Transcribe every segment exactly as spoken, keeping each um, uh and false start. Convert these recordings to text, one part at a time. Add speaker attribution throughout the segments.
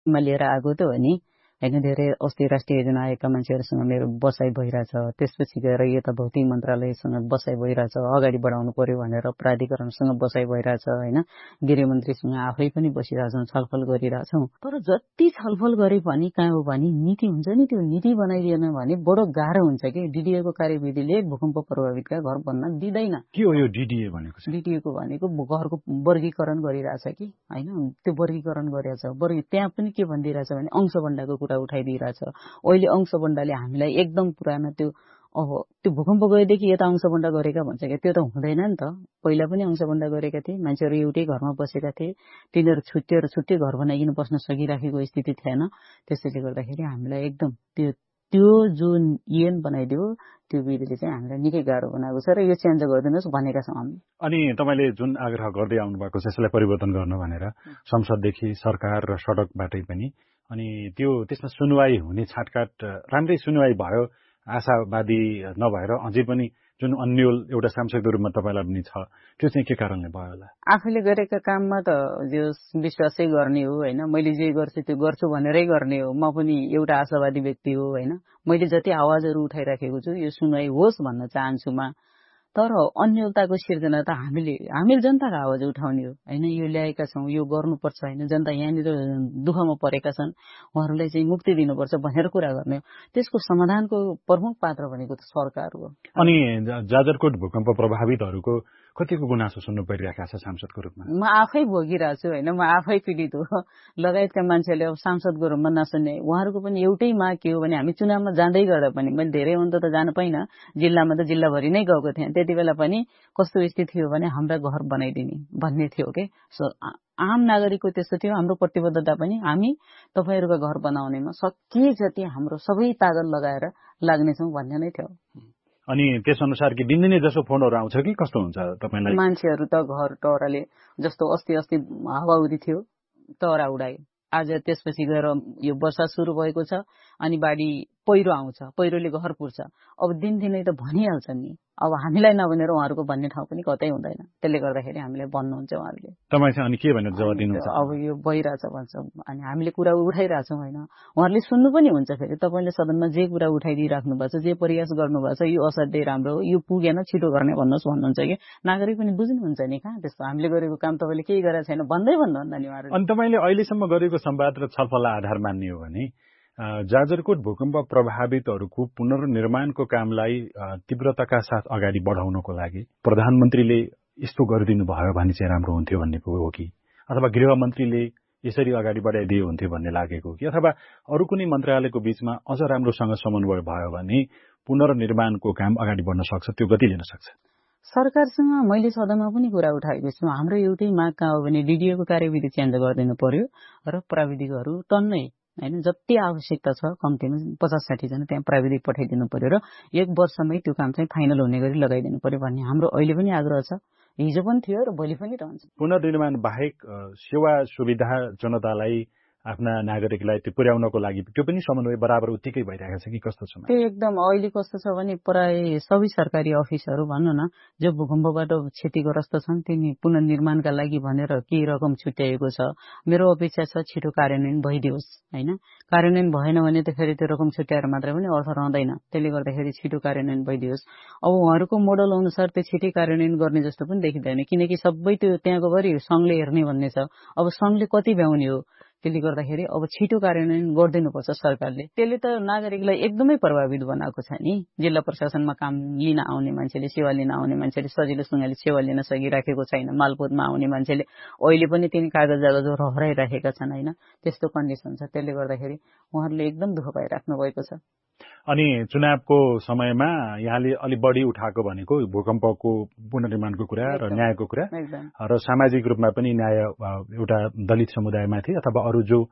Speaker 1: मा लिएर आएको त हो नि हैन। धेरै अस्ति राष्ट्रिय योजना आएका मान्छेहरूसँग मेरो बसाइ भइरहेछ। त्यसपछि गएर यता भौतिक मन्त्रालयसँग बसाइ भइरहेछ। अगाडि बढाउनु पर्यो भनेर प्राधिकरणसँग बसाइ भइरहेछ हैन। गृहमन्त्रीसँग आफै पनि बसिरहेछौँ, छलफल गरिरहेछौँ। तर जति छलफल गरे पनि कहाँ हो भने नीति हुन्छ नि, त्यो नीति बनाइदिएन भने बडो गाह्रो हुन्छ कि। डिडिएको कार्यविधिले भूकम्प प्रभावितका घर बन्न दिँदैन।
Speaker 2: के हो यो डिडिए भनेको चाहिँ?
Speaker 1: डिडिएको भनेको घरको वर्गीकरण गरिरहेछ कि हैन। त्यो वर्गीकरण गरेछ। वर्गी त्यहाँ पनि के भनिदिरहेछ भने अंशबन्डाको कुरा उठाइदिइरहेछ। अहिले अंशबन्डाले हामीलाई एकदम पुरानो त्यो अब त्यो भूकम्प गएदेखि यता अंशबन्डा गरेका भन्छ क्या, त्यो त हुँदैन नि त। पहिला पनि अंशबन्डा गरेका थिए, मान्छेहरू एउटै घरमा बसेका थिए, तिनीहरू छुट्टिएर छुट्टै घर बनाइकन बस्न सकिराखेको स्थिति थिएन। त्यसैले गर्दाखेरि हामीलाई एकदम त्यो त्यो जुन ऐन बनाइदियो त्यो विधिले चाहिँ हामीलाई निकै गाह्रो बनाएको छ र यो चेन्ज गरिदिनुहोस् भनेका छौँ हामी।
Speaker 2: अनि तपाईँले जुन आग्रह गर्दै आउनु भएको छ यसलाई परिवर्तन गर्न भनेर संसददेखि सरकार र सडकबाटै पनि, अनि त्यो त्यसमा सुनवाई हुने छाटकाट राम्रै सुनवाई भयो, आशावादी नभएर अझै पनि जुन अन्यल एउटा सांसदको रूपमा तपाईँलाई पनि छ, त्यो चाहिँ के कारणले भयो होला?
Speaker 1: आफूले गरेका काममा त जो विश्वासै गर्ने हो हैन। मैले जे गर्छु त्यो गर्छु भनेरै गर्ने हो। म पनि एउटा आशावादी व्यक्ति हो हैन। मैले जति आवाजहरू उठाइराखेको छु यो सुनवाई होस् भन्न चाहन्छु म। तर अन्यलताको सिर्जना त हामीले हामीले जनताको आवाज उठाउने हो हैन। यो ल्याएका छौँ, यो गर्नुपर्छ हैन। जनता यहाँनिर दुःखमा परेका छन्, उहाँहरूलाई चाहिँ मुक्ति दिनुपर्छ भनेर कुरा गर्ने हो। त्यसको समाधानको प्रमुख पात्र भनेको त सरकार हो।
Speaker 2: अनि जाजरकोट भूकम्प प्रभावितहरूको कतिको गुनासो सुन्नु परिरहेको छ सांसदको रूपमा?
Speaker 1: म आफै भोगिरहेको छु हैन। म आफै पीडित हो। लगायतका मान्छेले अब सांसदको रूपमा नसुन्ने उहाँहरूको पनि एउटै माग के हो भने हामी चुनावमा जाँदै गर्दा पनि, मैले धेरै अन्त त जान पाइनँ, जिल्लामा त जिल्लाभरि नै गएको थिएँ। त्यति बेला पनि कस्तो स्थिति थियो भने हाम्रा घर बनाइदिने भन्ने थियो के। सो आम नागरिकको त्यस्तो थियो। हाम्रो प्रतिबद्धता पनि हामी तपाईहरुको घर बनाउनेमा सके जति हाम्रो सबै तागत लगाएर लाग्नेछौँ भन्ने नै थियो।
Speaker 2: अनि त्यस अनुसार कि दिनदिनै जसो फोनहरु आउँछ कि कस्तो हुन्छ तपाईलाई?
Speaker 1: मान्छेहरु त घर टराले जस्तो अस्ति अस्ति हावाहुरी थियो, टरा उडायो। आज त्यसपछि गएर यो वर्षा सुरु भएको छ अनि बाढी पहिरो आउँछ, पहिरोले घर पुर्छ। अब दिनदिनै त भनिहाल्छन् नि। अब हामीलाई नभनेर उहाँहरुको भन्ने ठाउँ पनि कतै हुँदैन। त्यसले गर्दाखेरि हामीले भन्नुहुन्छ उहाँहरुले।
Speaker 2: तपाई चाहिँ अनि के भनेर जवाफ दिनुहुन्छ?
Speaker 1: अब यो भइराछ भन्छ अनि हामीले कुरा उठाइराछौं हैन। उहाँहरुले सुन्नु पनि हुन्छ। फेरि तपाईले सदनमा जे कुरा उठाइदिइराख्नु भएको छ, जे प्रयास गर्नु भएको छ, यो असाध्यै राम्रो हो, यो पुगेन छिटो गर्ने भन्नुस् भन्नुहुन्छ कि नागरिक पनि बुझ्नुहुन्छ नि। कहाँ त्यस्तो हामीले गरेको काम तपाईले केही गरेको छैन भन्दै भन्नुहुन्न नि उहाँहरुले।
Speaker 2: अनि तपाईले अहिलेसम्म गरेको संवाद र छलफललाई आधार मान्ने हो भने जाजरकोट भूकम्प प्रभावितहरूको पुनर्निर्माणको कामलाई तीव्रताका साथ अगाडि बढाउनको लागि प्रधानमन्त्रीले यस्तो गरिदिनु भयो भने चाहिँ राम्रो हुन्थ्यो भन्ने हो कि, अथवा गृहमन्त्रीले यसरी अगाडि बढाइदिए हुन्थ्यो भन्ने लागेको कि, अथवा अरु कुनै मन्त्रालयको बीचमा अझ राम्रोसँग समन्वय भयो भने पुनर्निर्माणको काम अगाडि बढ्न सक्छ, त्यो गति लिन सक्छ?
Speaker 1: सरकारसँग मैले सदनमा पनि कुरा उठाएको छु। हाम्रो एउटै माग कहाँ हो भने डिडिएको कार्यविधि चेन्ज गरिदिनु पर्यो र प्राविधिकहरू टन्नै हैन जति आवश्यकता छ कम्तीमा पचास साठी जना त्यहाँ प्राविधिक पठाइदिनु पर्यो र एक वर्षमै त्यो काम चाहिँ फाइनल हुने गरी लगाइदिनु पर्यो भन्ने हाम्रो अहिले पनि आग्रह छ। हिजो पनि थियो र भोलि पनि रहन्छ।
Speaker 2: पुनर्निर्माण बाहेक सेवा सुविधा जनतालाई आफ्ना नागरिकलाई त्यो पुर्याउनको लागि त्यो पनि समन्वय बराबर उत्तिकै भइरहेको छ कि कस्तो छ?
Speaker 1: त्यो एकदम अहिले कस्तो छ भने प्राय सबै सरकारी अफिसहरू भन्नु न जो भूकम्पबाट क्षतिग्रस्त छन् तिनी पुनर्निर्माणका लागि भनेर केही रकम छुट्याएको छ। मेरो अपेक्षा छ छिटो कार्यान्वयन भइदियोस् हैन। कार्यान्वयन भएन भने त फेरि त्यो रकम छुट्याएर मात्र पनि अर्थ रहँदैन। त्यसले गर्दाखेरि छिटो कार्यान्वयन भइदियोस्। अब उहाँहरुको मोडल अनुसार त्यो छिटै कार्यान्वयन गर्ने जस्तो पनि देखिदैन, किनकि सबै त्यो त्यहाँको गरी संघले हेर्ने भन्ने छ। अब संघले कति भ्याउने हो, त्यसले गर्दाखेरि अब छिटो कार्यान्वयन गरिदिनुपर्छ सरकारले। त्यसले त नागरिकलाई एकदमै प्रभावित बनाएको छ नि। जिल्ला प्रशासनमा काम लिन आउने मान्छेले, सेवा लिन आउने मान्छेले सजिलोसँगले सेवा लिन सकिराखेको छैन। मालपोतमा आउने मान्छेले अहिले पनि तिनी कागज कागजहरू हराइराखेका छन् हैन। त्यस्तो कन्डिसन छ। त्यसले गर्दाखेरि उहाँहरुले एकदम दुःख पाइराख्नु भएको छ।
Speaker 2: अनि चुनावको समयमा यहाँले अलि बढी उठाएको भनेको भूकम्पको पुनर्निर्माणको कुरा र न्यायको कुरा र सामाजिक रूपमा पनि न्याय एउटा दलित समुदायमाथि अथवा अरू जो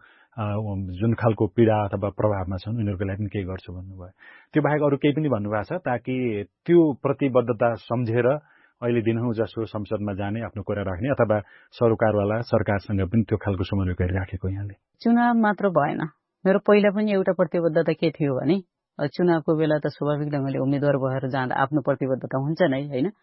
Speaker 2: जुन खालको पीडा अथवा प्रभावमा छन् उनीहरूको लागि पनि केही गर्छु भन्नुभयो। त्यो बाहेक अरू केही पनि भन्नुभएको छ ताकि त्यो प्रतिबद्धता सम्झेर अहिले दिनहुँ जसो संसदमा जाने, आफ्नो कुरा राख्ने अथवा सरकारवाला सरकारसँग पनि त्यो खालको समन्वय गरिराखेको यहाँले?
Speaker 1: चुनाव मात्र भएन। मेरो पहिला पनि एउटा प्रतिबद्धता के थियो भने चुनावको बेला त स्वाभाविक ढंगले उम्मेदवार भएर जाँदा आफ्नो प्रतिबद्धता हुन्छ नै हैन।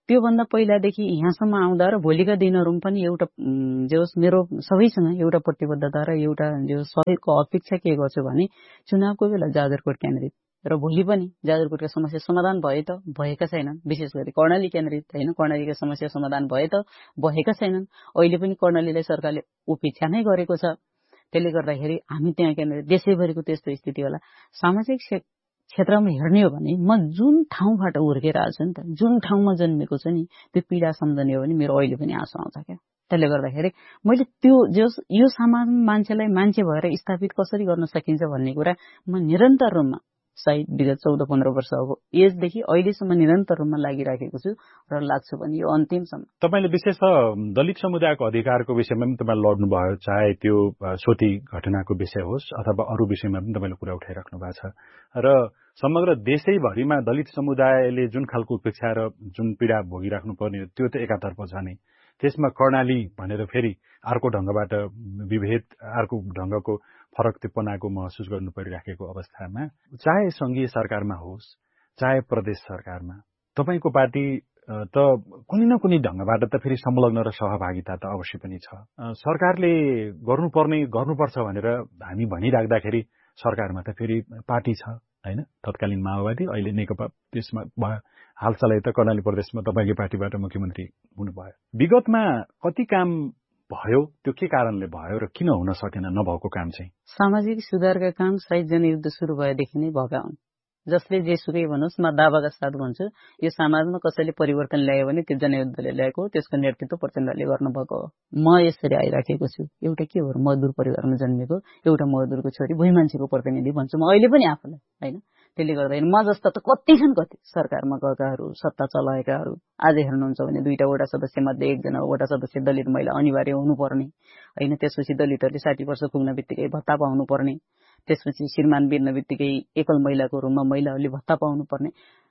Speaker 1: त्योभन्दा पहिलादेखि यहाँसम्म आउँदा र भोलिका दिनहरूमा पनि एउटा जो मेरो सबैसँग एउटा प्रतिबद्धता र एउटा जो सबैको अपेक्षा के गर्छु भने चुनावको बेला जाजरकोट केन्द्रित र भोलि पनि जाजरकोटका समस्या समाधान भए त भएका छैनन्, विशेष गरी कर्णाली केन्द्रित होइन, कर्णालीका समस्या समाधान भए त भएका छैनन्। अहिले पनि कर्णालीलाई सरकारले उपेक्षा नै गरेको छ। त्यसले गर्दाखेरि हामी त्यहाँ केन्द्रित देशैभरिको त्यस्तो स्थिति होला। सामाजिक क्षेत्रमा हेर्ने हो भने म जुन ठाउँबाट हुर्केर आएको छु नि त, जुन ठाउँमा जन्मेको छु नि, त्यो पीडा सम्झने हो भने मेरो अहिले पनि आँसु आउँछ क्या। त्यसले गर्दाखेरि मैले त्यो जस यो समाजमा मान्छेलाई मान्छे भएर स्थापित कसरी गर्न सकिन्छ भन्ने कुरा म निरन्तर रूपमा सायद विगत चौध पन्ध्र वर्ष अब एजदेखि अहिलेसम्म निरन्तर रूपमा लागिराखेको छु र लाग्छु भने यो अन्तिमसम्म।
Speaker 2: तपाईँले विशेष दलित समुदायको अधिकारको विषयमा पनि तपाईँ लड्नुभयो, चाहे त्यो सोती घटनाको विषय होस् अथवा अरू विषयमा पनि तपाईँले कुरा उठाइराख्नु भएको छ र समग्र देशैभरिमा दलित समुदायले जुन खालको उपेक्षा र जुन पीडा भोगिराख्नु पर्ने त्यो त एकातर्फ छ नै, त्यसमा कर्णाली भनेर फेरि अर्को ढङ्गबाट विभेद, अर्को ढङ्गको फरक टिप्पणाको महसुस गर्नु परिराखेको अवस्थामा चाहे संघीय सरकारमा होस् चाहे प्रदेश सरकारमा तपाईँको पार्टी त कुनै न कुनै ढङ्गबाट त फेरि संलग्न र सहभागिता त अवश्य पनि छ। सरकारले गर्नुपर्ने गर्नुपर्छ भनेर हामी भनिराख्दाखेरि सरकारमा त फेरि पार्टी छ होइन, तत्कालीन माओवादी, अहिले नेकपा, त्यसमा भयो। हालसालै त कर्णाली प्रदेशमा तपाईँकै पार्टीबाट मुख्यमन्त्री हुनुभयो। विगतमा कति काम भयो, त्यो के कारणले भयो र किन हुन सकेन नभएको काम चाहिँ?
Speaker 1: सामाजिक सुधारका काम सायद जनयुद्ध सुरु भएदेखि नै भएका हुन्। जसले जेसुकै भनोस्, म दावाका साथ भन्छु यो समाजमा कसैले परिवर्तन ल्यायो भने त्यो जनयुद्धले ल्याएको, त्यसको नेतृत्व प्रचण्डले गर्नुभएको हो। म यसरी आइराखेको छु। एउटा के हो, मजदुर परिवारमा जन्मेको एउटा मजदुरको छोरी, भुइँ मान्छेको प्रतिनिधि भन्छु म अहिले पनि आफूलाई होइन। त्यसले गर्दाखेरि म जस्ता त कति छन्, कति सरकारमा गएकाहरू, सत्ता चलाएकाहरू। आज हेर्नुहुन्छ भने दुईटा वडा सदस्य मध्ये एकजना वडा सदस्य दलित महिला अनिवार्य हुनुपर्ने होइन। त्यसपछि दलितहरूले साठी वर्ष पुग्न बित्तिकै भत्ता पाउनु पर्ने, त्यसपछि श्रीमान बिर्न बित्तिकै एकल महिलाको रूपमा महिलाहरूले भत्ता पाउनु पर्ने,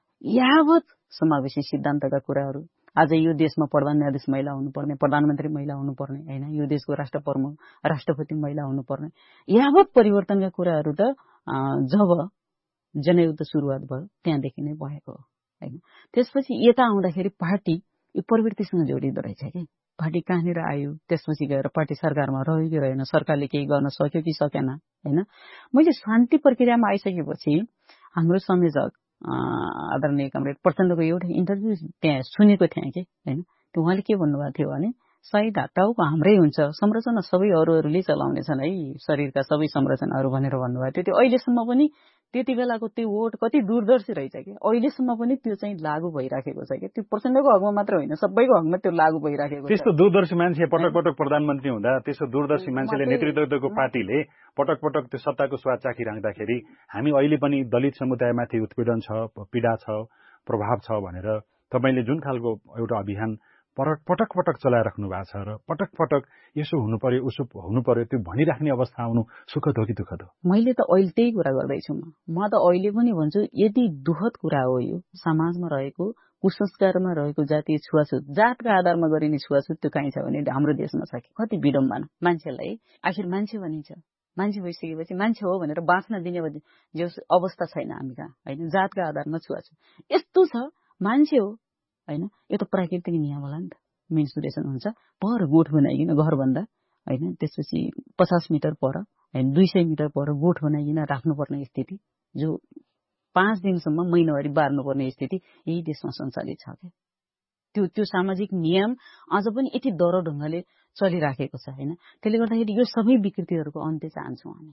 Speaker 1: यावत समावेशी सिद्धान्तका कुराहरू। आज यो देशमा प्रधान न्यायाधीश महिला हुनुपर्ने, प्रधानमन्त्री महिला हुनुपर्ने होइन, यो देशको राष्ट्र प्रमुख राष्ट्रपति महिला हुनुपर्ने, यावत परिवर्तनका कुराहरू त जब जनयुद्ध सुरुवात भयो त्यहाँदेखि नै भएको हो होइन। त्यसपछि यता आउँदाखेरि पार्टी यो प्रवृत्तिसँग जोडिँदो रहेछ कि पार्टी कहाँनिर आयो, त्यसपछि गएर पार्टी सरकारमा रह्यो कि रहेन, सरकारले केही गर्न सक्यो कि सकेन होइन। मैले शान्ति प्रक्रियामा आइसकेपछि हाम्रो संयोजक आदरणीय कमरेड प्रचण्डको एउटा इन्टरभ्यू त्यहाँ सुनेको थिएँ कि होइन। त्यो उहाँले के भन्नुभएको थियो भने सायद टाउको हाम्रै हुन्छ, संरचना सबै अरूहरूले चलाउने छन् है, शरीरका सबै संरचनाहरू भनेर भन्नुभएको थियो। त्यो अहिलेसम्म पनि त्यति बेलाको त्यो वोट कति दूरदर्शी रहेछ कि अहिलेसम्म पनि त्यो चाहिँ लागू भइराखेको छ कि। त्यो प्रचण्डको हकमा मात्र होइन, सबैको हकमा त्यो लागू भइराखेको छ।
Speaker 2: त्यस्तो दूरदर्शी मान्छे पटक पटक प्रधानमन्त्री हुँदा, त्यस्तो दूरदर्शी मान्छेले नेतृत्वको पार्टीले पटक पटक त्यो सत्ताको स्वाद चाखिराख्दाखेरि हामी अहिले पनि दलित समुदायमाथि उत्पीडन छ, पीडा छ, प्रभाव छ भनेर तपाईँले जुन खालको एउटा अभियान पटक पटक पटक चलाइराख्नु भएको छ र पटक पटक यसो हुनु पर्यो उसो हुनु पर्यो त्यो भनिराख्ने अवस्था आउनु सुखद हो कि दुःखद हो?
Speaker 1: मैले त अहिले त्यही कुरा गर्दैछु। म म त अहिले पनि भन्छु यदि दुःखद कुरा हो यो समाजमा रहेको कुसंस्कारमा रहेको जातीय छुवाछुत, जातका आधारमा गरिने छुवाछुत त्यो कहीँ छ भने हाम्रो देशमा छ कि। कति विडम्बना, मान्छेलाई आखिर मान्छे भनिन्छ, मान्छे भइसकेपछि मान्छे हो भनेर बाँच्न दिने जो अवस्था छैन हामी कहाँ होइन। जातका आधारमा छुवाछुत यस्तो छ, मान्छे हो होइन, यो त प्राकृतिक नियम होला नि त। मेन्सुरेसन हुन्छ, पर गोठ बनाइकन घरभन्दा होइन, त्यसपछि पचास मिटर पर होइन, दुई सय मिटर पर गोठ बनाइकन राख्नुपर्ने स्थिति, जो पाँच दिनसम्म महिनावारी बार्नुपर्ने स्थिति यही देशमा सञ्चालित छ क्या। त्यो त्यो सामाजिक नियम अझ पनि यति दह्रो ढङ्गले चलिराखेको छ होइन। त्यसले गर्दाखेरि यो सबै विकृतिहरूको अन्त्य चाहन्छौँ हामी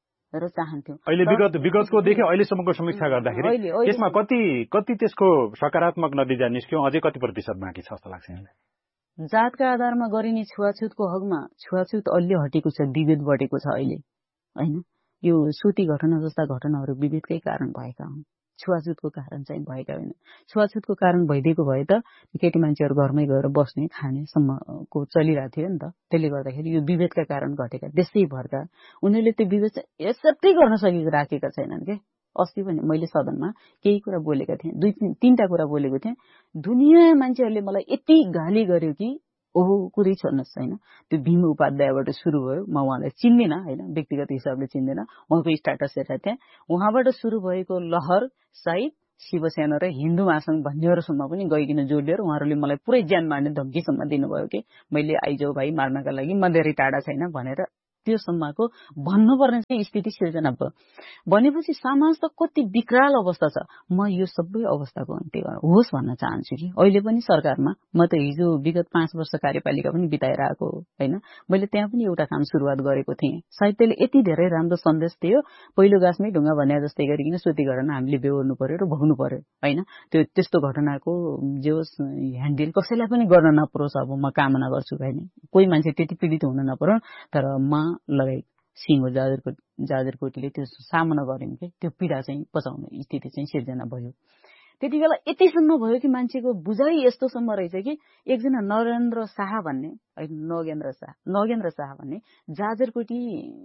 Speaker 1: र चाहन्थ्यौँ।
Speaker 2: अहिले विगत विगतकोदेखि अहिलेसम्मको समीक्षा गर्दाखेरि यसमा कति कति त्यसको सकारात्मक नतिजा निस्क्यो, अझै कति प्रतिशत बाँकी छ जस्तो लाग्छ यहाँलाई?
Speaker 1: जातका आधारमा गरिने छुवाछुतको हकमा छुवाछुत अलि हटेको छ, विभेद बढेको छ अहिले होइन। यो सुती घटना जस्ता घटनाहरू विभेदकै कारण भएका हुन्, छुवाछुतको कारण चाहिँ भएका होइन। छुवाछुतको कारण भइदिएको भए त केटी मान्छेहरू घरमै गएर बस्ने खानेसम्मको चलिरहेको थियो नि त। त्यसले गर्दाखेरि यो विभेदका कारण घटेका देशैभरका उनीहरूले त्यो विभेद एक्सेप्टै गर्न सकेको राखेका छैनन् के। अस्ति पनि मैले सदनमा केही कुरा बोलेका थिएँ, दुई तीनटा कुरा बोलेको थिएँ। दुनियाँ मान्छेहरूले मलाई यति गाली गर्यो कि ओहो कुरै छोड्नुहोस् होइन। त्यो भीम उपाध्यायबाट सुरु भयो, म उहाँलाई चिन्दिनँ होइन, व्यक्तिगत हिसाबले चिन्दिनँ, उहाँको स्ट्याटस हेरेको थिएँ। उहाँबाट सुरु भएको लहर सायद शिवसेना र हिन्दू महासंघ भन्नेहरूसम्म पनि गइकिन जोडिएर उहाँहरूले मलाई पुरै ज्यान मार्ने धम्कीसम्म दिनुभयो कि मैले आइजाउ भाइ मार्नका लागि म धेरै टाढा छैन भनेर त्यो सम्मको भन्नुपर्ने चाहिँ स्थिति सिर्जना भयो। भनेपछि समाज त कति विकराल अवस्था छ। म यो सबै अवस्थाको अन्त्य होस् भन्न चाहन्छु कि अहिले पनि सरकारमा म त हिजो विगत पाँच वर्ष कार्यपालिका पनि बिताएर आएको हो होइन। मैले त्यहाँ पनि एउटा काम सुरुवात गरेको थिएँ। सायद त्यसले यति धेरै राम्रो सन्देश थियो, पहिलो गाछमै ढुङ्गा भने जस्तै गरिकन सोती घटना हामीले बेहोर्नु पर्यो र भोग्नु पर्यो होइन। त्यो त्यस्तो घटनाको जे होस् ह्यान्डल कसैलाई पनि गर्न नपरोस् अब म कामना गर्छु होइन। कोही मान्छे त्यति पीडित हुन नपरोस्, तर म लगायत सिंह जाजरकोट जाजरकोटीले त्यो सामना गर्यौं कि त्यो पीडा चाहिँ पचाउने स्थिति चाहिँ सिर्जना भयो। त्यति बेला यतिसम्म भयो कि मान्छेको बुझाइ यस्तोसम्म रहेछ कि एकजना नरेन्द्र शाह भन्ने नगेन्द्र शाह नगेन्द्र शाह भन्ने जाजरकोटी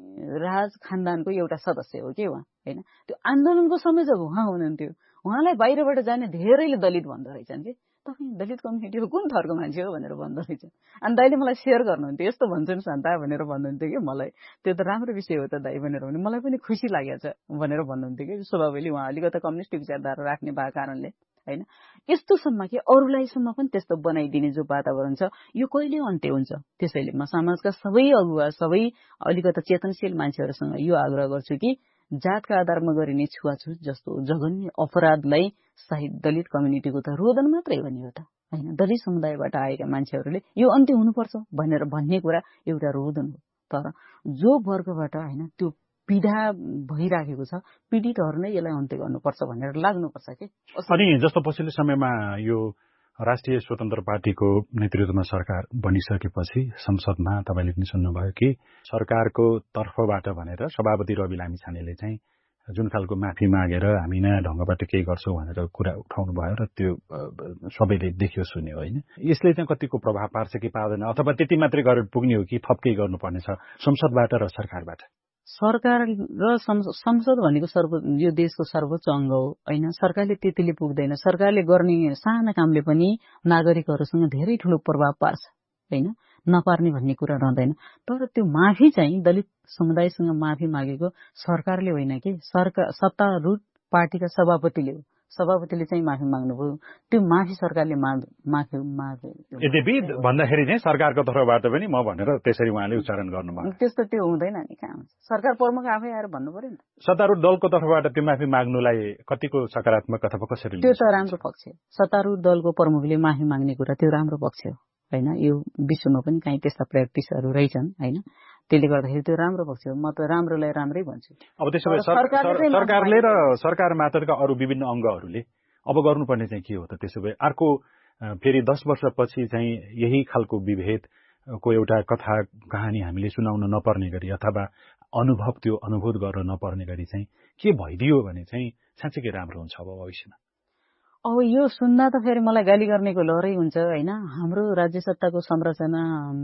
Speaker 1: राज खानदानको एउटा सदस्य हो कि उहाँ होइन। त्यो आन्दोलनको समय जब उहाँ हुनुहुन्थ्यो, उहाँलाई बाहिरबाट जाने धेरैले दलित भन्दो रहेछन् कि तपाईँ दलित कम्युनिटीको कुन थरको मान्छे हो भनेर भन्दो रहेछ। अनि दाइले मलाई सेयर गर्नुहुन्थ्यो, यस्तो भन्छन् शान्ता भनेर भन्नुहुन्थ्यो कि मलाई। त्यो त राम्रो विषय हो त दाइ भनेर भने मलाई पनि खुसी लागेको छ भनेर भन्नुहुन्थ्यो कि स्वभावले उहाँ अलिकति कम्युनिस्ट विचारधारा राख्ने भएको कारणले होइन। यस्तोसम्म कि अरूलाईसम्म पनि त्यस्तो बनाइदिने जो वातावरण छ यो कहिले अन्त्य हुन्छ। त्यसैले म समाजका सबै अगुवा सबै अलिकति चेतनशील मान्छेहरूसँग यो आग्रह गर्छु कि जातका आधारमा गरिने छुवाछुत जस्तो जघन्य अपराधलाई सायद दलित कम्युनिटीको त रोदन मात्रै हो नि हो त होइन। दलित समुदायबाट आएका मान्छेहरूले यो अन्त्य हुनुपर्छ भनेर भन्ने कुरा एउटा रोदन हो। तर जो वर्गबाट होइन त्यो पीडा भइराखेको छ, पीडितहरू नै यसलाई अन्त्य गर्नुपर्छ भनेर लाग्नुपर्छ कि।
Speaker 2: अनि जस्तो पछिल्लो समयमा यो राष्ट्रिय स्वतन्त्र पार्टीको नेतृत्वमा सरकार बनिसकेपछि संसदमा तपाईँले पनि सुन्नुभयो कि सरकारको तर्फबाट भनेर सभापति रवि लामिछानेले चाहिँ जुन खालको माफी मागेर हामी नयाँ ढङ्गबाट केही गर्छौँ भनेर कुरा उठाउनु भयो र त्यो सबैले देख्यो सुन्यो होइन। यसले चाहिँ कतिको प्रभाव पार्छ कि पार्दैन, अथवा त्यति मात्रै गरेर पुग्ने हो कि थप केही गर्नुपर्ने छ संसदबाट र सरकारबाट?
Speaker 1: सरकार र संसद भनेको सर्व यो देशको सर्वोच्च अङ्ग हो होइन। सरकारले त्यतिले पुग्दैन। सरकारले गर्ने साना कामले पनि नागरिकहरूसँग धेरै ठुलो प्रभाव पार्छ होइन, नपार्ने भन्ने कुरा रहँदैन। तर त्यो माफी चाहिँ दलित समुदायसँग माफी मागेको सरकारले होइन कि सरकार सत्तारूढ पार्टीका सभापतिले हो। सभापतिले चाहिँ माफी माग्नुभयो, त्यो माफी सरकारले माफी मागे।
Speaker 2: यद्यपि भन्दाखेरि चाहिँ सरकारको तर्फबाट पनि म भनेर त्यसरी उहाँले उच्चारण गर्नुभयो,
Speaker 1: त्यस्तो त्यो हुँदैन नि। कहाँ हुन्छ, सरकार प्रमुख आफै आएर भन्नु पर्यो नि।
Speaker 2: सत्तारूढ दलको तर्फबाट त्यो माफी माग्नुलाई कतिको सकारात्मक अथवा कसरी?
Speaker 1: त्यो त राम्रो पक्ष हो। सत्तारूढ दलको प्रमुखले माफी माग्ने कुरा त्यो राम्रो पक्ष हो होइन। यो विश्वमा पनि कहीँ त्यस्ता प्र्याक्टिसहरू रहेछन् होइन। त्यसले गर्दाखेरि त्यो राम्रो पक्ष हो। म त राम्रोलाई राम्रै भन्छु।
Speaker 2: अब त्यसो भए सरकारले र सरकार मात्रका अरू विभिन्न अङ्गहरूले अब गर्नुपर्ने चाहिँ के हो त? त्यसो भए अर्को फेरि दस वर्षपछि चाहिँ यही खालको विभेदको एउटा कथा कहानी हामीले सुनाउन नपर्ने गरी अथवा अनुभव त्यो अनुभूत गर्न नपर्ने गरी चाहिँ के भइदियो भने चाहिँ साँच्चै राम्रो हुन्छ अब भविष्यमा?
Speaker 1: अब यो सुन्दा त फेरि मलाई गाली गर्नेको लहरै हुन्छ होइन। हाम्रो राज्य सत्ताको संरचना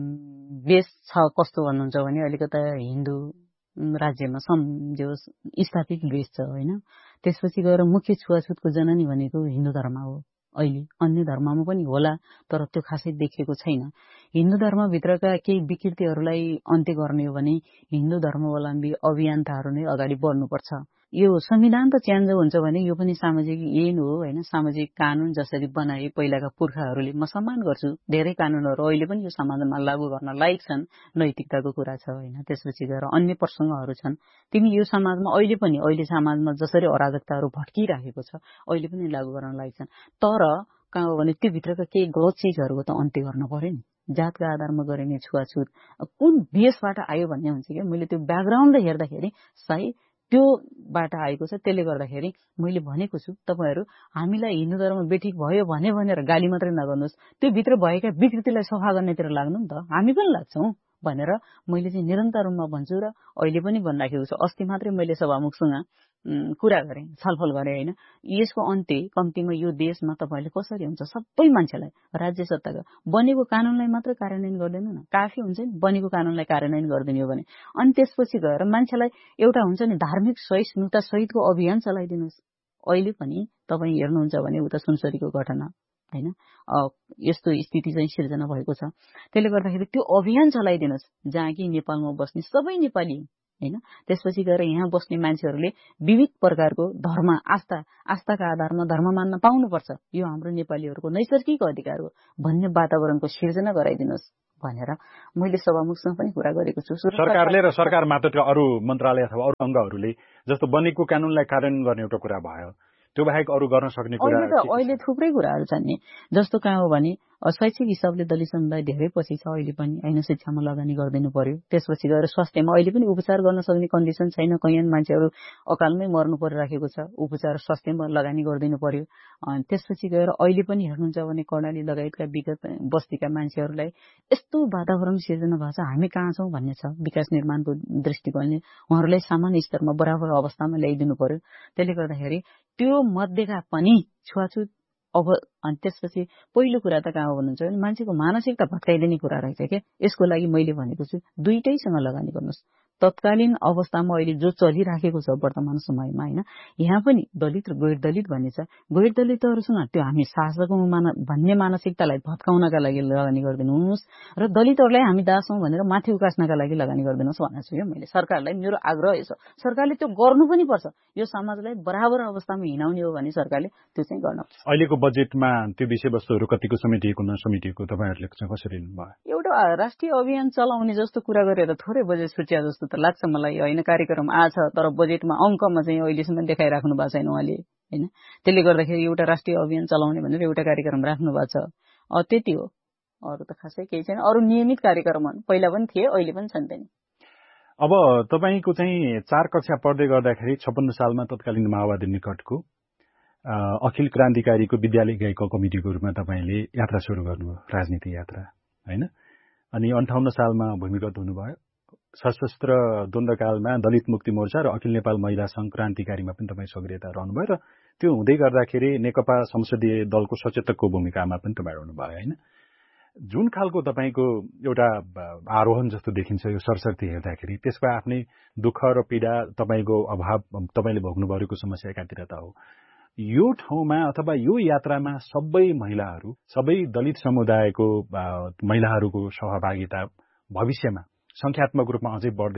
Speaker 1: बेस छ कस्तो भन्नुहुन्छ भने अलिकता हिन्दू राज्यमा सम्झो स्थापित बेस छ होइन। त्यसपछि गएर मुख्य छुवाछुतको जननी भनेको हिन्दू धर्म हो। अहिले अन्य धर्ममा पनि होला तर त्यो खासै देखिएको छैन। हिन्दू धर्मभित्रका केही विकृतिहरूलाई अन्त्य गर्ने हो भने हिन्दू धर्मावलम्बी अभियन्ताहरू नै अगाडि बढ्नुपर्छ। यो संविधान त च्यान्ज हुन्छ भने यो पनि सामाजिक यही हो होइन। सामाजिक कानून जसरी बनाए पहिलाका पुर्खाहरूले म सम्मान गर्छु। धेरै कानूनहरू अहिले पनि यो समाजमा लागू गर्न लायक छन्, नैतिकताको कुरा छ होइन। त्यसपछि गएर अन्य प्रसङ्गहरू छन्, तिमी यो समाजमा अहिले पनि अहिले समाजमा जसरी अराजकताहरू भड्किराखेको छ अहिले पनि लागू गर्न लायक छन्। तर कहाँ हो भने त्यो भित्रका केही गलत चिजहरूको त अन्त्य गर्न पर्यो नि। जातका आधारमा गरिने छुवाछुत कुन देशबाट आयो भन्ने हुन्छ कि मैले त्यो ब्याकग्राउन्ड हेर्दाखेरि सायद त्योबाट आएको छ। त्यसले गर्दाखेरि मैले भनेको छु तपाईँहरू हामीलाई हिन्दू धर्म बेठिक भयो भने भनेर गाली मात्रै नगर्नुहोस्, त्यो भित्र भएका विकृतिलाई सफा गर्नेतिर लाग्नु नि त, हामी पनि लाग्छौँ भनेर मैले चाहिँ निरन्तर रूपमा भन्छु र अहिले पनि भनिराखेको छु। अस्ति मात्रै मैले सभामुखसँग कुरा गरेँ, छलफल गरेँ होइन। यसको अन्त्य कम्तीमा यो देशमा तपाईँले कसरी हुन्छ, सबै मान्छेलाई राज्य सत्ताका बनेको कानूनलाई मात्र कार्यान्वयन गर्दैन न, काफी हुन्छ नि बनेको कानूनलाई कार्यान्वयन गरिदिने हो भने। अनि त्यसपछि गएर मान्छेलाई एउटा हुन्छ नि धार्मिक सहिष्णुता सहितको अभियान चलाइदिनुहोस्। अहिले पनि तपाईँ हेर्नुहुन्छ भने उता सुनसरीको घटना होइन, यस्तो स्थिति चाहिँ सिर्जना भएको छ। त्यसले गर्दाखेरि त्यो अभियान चलाइदिनुहोस् जहाँ कि नेपालमा बस्ने सबै नेपाली हैन। त्यसपछि गएर यहाँ बस्ने मान्छेहरूले विविध प्रकारको धर्म आस्था आस्थाका आधारमा धर्म मान्न पाउनुपर्छ, यो हाम्रो नेपालीहरूको नैसर्गिक अधिकार हो भन्ने वातावरणको सिर्जना गराइदिनुहोस् भनेर मैले सभामुखसँग पनि कुरा गरेको छु।
Speaker 2: सरकारले र सरकार मात्रका अरू मन्त्रालय अथवा अरू अङ्गहरूले जस्तो बनेको कानूनलाई कार्यान्वयन गर्ने एउटा कुरा भयो, त्यो बाहेक अरू गर्न सक्ने कुरा
Speaker 1: अहिले थुप्रै कुराहरू छन् नि। जस्तो कहाँ हो भने शैक्षिक हिसाबले दलित समुदाय धेरै पछि छ अहिले पनि हैन, शिक्षामा लगानी गरिदिनु पर्यो। त्यसपछि गएर स्वास्थ्यमा अहिले पनि उपचार गर्न सक्ने कन्डिसन छैन, कैयन मान्छेहरू अकालमै मर्नु परिराखेको छ, उपचार स्वास्थ्यमा लगानी गरिदिनु पर्यो। त्यसपछि गएर अहिले पनि हेर्नुहुन्छ भने कर्णाली लगायतका विगत बस्तीका मान्छेहरूलाई यस्तो वातावरण सिर्जना भएको छ, हामी कहाँ छौँ भन्ने छ। विकास निर्माणको दृष्टिकोणले उहाँहरूलाई सामान्य स्तरमा बराबर अवस्थामा ल्याइदिनु पर्यो। त्यसले गर्दाखेरि त्यो मध्येका पनि छुवाछुत अब अनि त्यसपछि पहिलो कुरा त कहाँ हो भन्नुहुन्छ भने मान्छेको मानसिकता भत्काइदिने कुरा रहेछ क्या। यसको लागि मैले भनेको छु दुईटैसँग लगानी गर्नुहोस्। तत्कालीन अवस्थामा अहिले जो चलिराखेको छ वर्तमान समयमा हैन, यहाँ पनि दलित र गैर दलित भन्ने छ। गैर दलितहरूसँग त्यो हामी शासक मान भन्ने मानसिकतालाई भत्काउनका लागि लगानी गरिदिनुहोस् र दलितहरूलाई हामी दास हौं भनेर माथि उकास्नका लागि लगानी गरिदिनुहोस् भनेको छु। यो मैले सरकारलाई मेरो आग्रह छ, सरकारले त्यो गर्नु पनि पर्छ। यो समाजलाई बराबर अवस्थामा हिँडाउने हो भने सरकारले त्यो चाहिँ गर्न पर्छ।
Speaker 2: अहिलेको बजेटमा त्यो विषयवस्तुहरू कतिको समेटिएको नसमेटिएको तपाईँहरूले कसरी लिनुभयो?
Speaker 1: एउटा राष्ट्रिय अभियान चलाउने जस्तो कुरा गरेर थोरै बजेट छुट्या जस्तो त लाग्छ मलाई हैन। कार्यक्रम आछ तर बजेटमा अङ्कमा चाहिँ अहिलेसम्म देखाइराख्नु भएको छैन उहाँले हैन। त्यसले गर्दाखेरि एउटा राष्ट्रिय अभियान चलाउने भनेर एउटा कार्यक्रम राख्नु भएको छ, अ त्यति हो, अरु त खासै केही छैन। अरु नियमित कार्यक्रमहरू पहिला पनि थिए, अहिले पनि छन् नि।
Speaker 2: अब तपाईको चाहिँ चार कक्षा पढ्दै गर्दाखेरि छप्पन्न सालमा तत्कालीन माओवादी निकटको अखिल क्रान्तिकारीको विद्यालय इकाइको कमिटीको रूपमा तपाईले यात्रा सुरु गर्नुभयो, राजनीतिक यात्रा हैन। अनि अन्ठाउन्न सालमा भूमिगत हुनुभयो। सशस्त्र द्वन्द्वकालमा दलित मुक्ति मोर्चा र अखिल नेपाल महिला संघ क्रान्तिकारीमा पनि तपाईँ सक्रियता रहनुभयो र त्यो हुँदै गर्दाखेरि नेकपा संसदीय दलको सचेतकको भूमिकामा पनि तपाईँ रहनुभयो हैन। जुन खालको तपाईको एउटा आरोहण जस्तो देखिन्छ यो सरसर्ती हेर्दाखेरि, त्यसको आफ्नै दुःख र पीडा, तपाईको अभाव, तपाईले भोग्नु भएको समस्या एकातिर त हो। यो ठाउँमा अथवा यो यात्रामा सबै महिलाहरू, सबै दलित समुदायको महिलाहरूको सहभागिता भविष्यमा संख्यात्मक रूपमा अझै बढ्दै